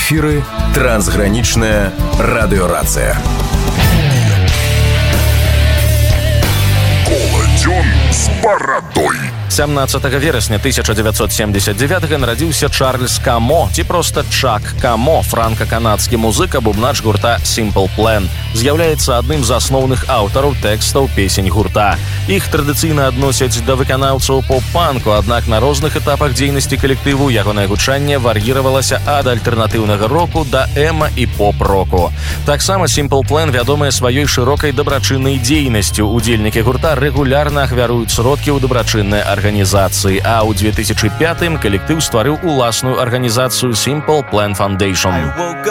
эфіры трансгранічная радыёрацыя. Коладзён з барадой. 17 верасня 1979 нарадзіўся Чарльз Камо, ці проста Чак Камо, франка-канадскі музыка, бубнач гурта Simple Plan. З'яўляецца адным з асноўных аўтараў тэкстаў песень гурта. Іх традыцыйна адносяць да выканаўцаў поп-панку, аднак на розных этапах дзейнасці калектыву ягонае гучанне вар'іравалася ад альтэрнатыўнага року да эма і поп-року. Таксама Simple Plan вядомыя сваёй шырокай дабрачыннай дзейнасцю. Удзельнікі гурта рэгулярна ахвяруюць сродкі ў дабрачынныя арганізацыі, а ў 2005-м калектыў стварыў уласную арганізацыю Simple Plan Foundation.